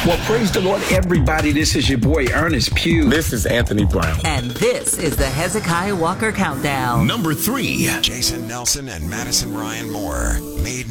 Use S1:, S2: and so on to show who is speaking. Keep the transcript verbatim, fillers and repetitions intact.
S1: Well, praise the Lord, everybody. This is your boy, Ernest Pugh.
S2: This is Anthony Brown.
S3: And this is the Hezekiah Walker Countdown.
S4: Number three.
S5: Jason Nelson and Madison Ryan Moore. Made